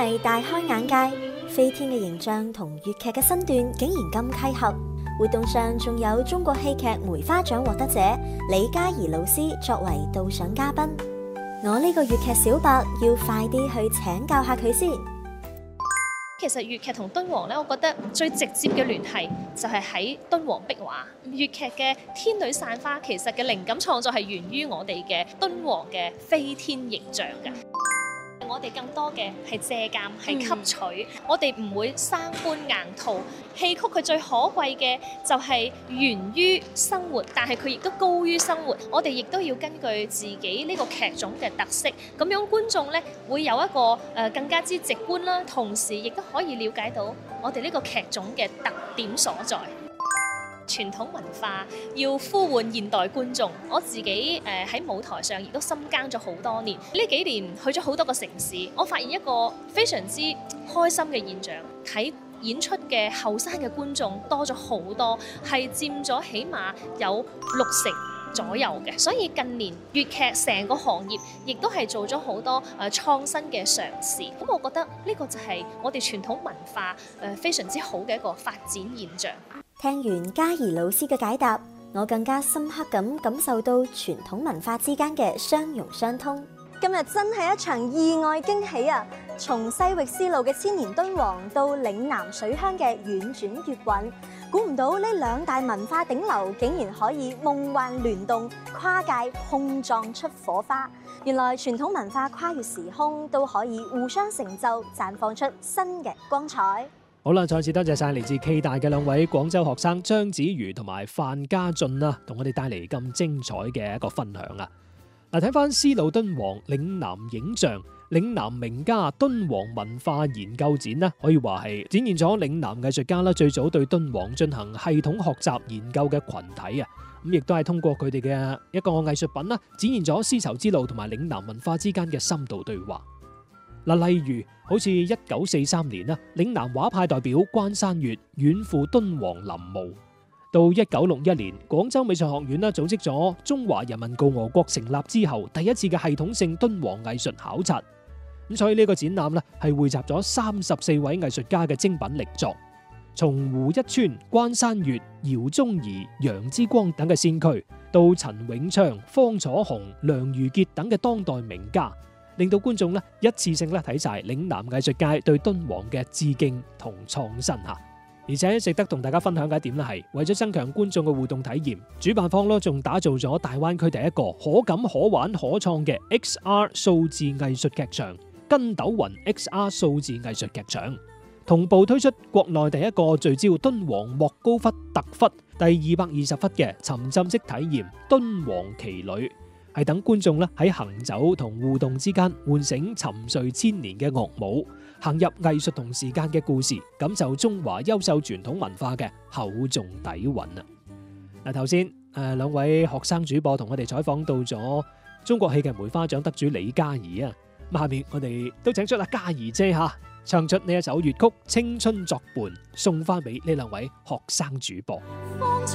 係大開眼界，飛天嘅形象同粵劇嘅身段竟然咁契合。活動上仲有中國戲劇梅花獎獲得者李嘉怡老師作為導賞嘉賓。我呢個粵劇小白要快啲去請教下佢先。 其實粵劇同敦煌咧，我覺得最直接嘅聯繫就係喺敦煌壁畫。粵劇嘅天女散花其實嘅靈感創作係源於我哋嘅敦煌嘅飛天形象嘅。我哋更多嘅係借鑑，係吸取，我哋唔會生搬硬套。戲曲佢最可貴嘅就係源於生活，但係佢亦都高於生活。我哋亦都要根據自己呢個劇種嘅特色，咁樣觀眾咧會有一個更加之直觀啦，同時亦都可以了解到我哋呢個劇種嘅特點所在。傳統文化要呼喚現代觀眾，我自己喺舞台上亦都深耕咗好多年。呢幾年去咗好多個城市，我發現一個非常之開心嘅現象，睇演出嘅後生嘅觀眾多咗好多，係佔咗起碼有60%左右嘅。所以近年粵劇成個行業亦都係做咗好多創新嘅嘗試。咁我覺得呢個就係我哋傳統文化非常之好嘅一個發展現象。 聽完嘉怡老師嘅解答，我更加深刻咁感受到傳統文化之間嘅相容相通。今日真係一場意外驚喜啊！從西域絲路嘅千年敦煌到嶺南水鄉嘅婉轉粵韻，估唔到呢兩大文化頂流竟然可以夢幻聯動，跨界碰撞出火花。原來傳統文化跨越時空都可以互相成就，綻放出新嘅光彩。 好啦，再次多謝晒嚟自暨大嘅兩位廣州學生張子瑜同埋范家俊啦，同我哋帶嚟咁精彩嘅一個分享啊！嗱，睇翻絲路敦煌嶺南影像、嶺南名家敦煌文化研究展呢，可以話係展現咗嶺南藝術家啦最早對敦煌進行系統學習研究嘅群體啊！咁亦都係通過佢哋嘅一個藝術品啦，展現咗絲綢之路同埋嶺南文化之間嘅深度對話。嗱，例如好似1943年啦，嶺南畫派代表關山月遠赴敦煌臨摹；到1961年，廣州美術學院啦組織咗中華人民共和國成立之後第一次嘅系統性敦煌藝術考察。咁所以呢個展覽咧係匯集咗34位藝術家嘅精品力作，從胡一川、關山月、姚宗儀、楊之光等嘅先驅，到陳永昌、方楚雄、梁如傑等嘅當代名家，令到觀眾咧一次性咧睇晒嶺南藝術界對敦煌嘅致敬同創新吓。而且值得同大家分享嘅一點咧係，為咗增強觀眾嘅互動體驗，主辦方仲打造咗大灣區第一個可感可玩可創嘅 XR 數字藝術劇場——筋斗雲 XR 數字藝術劇場，同步推出國內第一個聚焦敦煌莫高窟特窟第220窟嘅沉浸式體驗敦煌奇旅。係等觀眾喺行走同互動之間喚醒沉睡千年嘅樂舞，行入藝術同時間嘅故事，感受中華優秀傳統文化嘅厚重底蘊啊！嗱，頭先兩位學生主播同我哋採訪到咗中國戲劇梅花獎得主李嘉怡啊，咁下面我哋都請出阿嘉怡姐吓，唱出呢一首粵曲《青春作伴》，送翻俾呢兩位學生主播。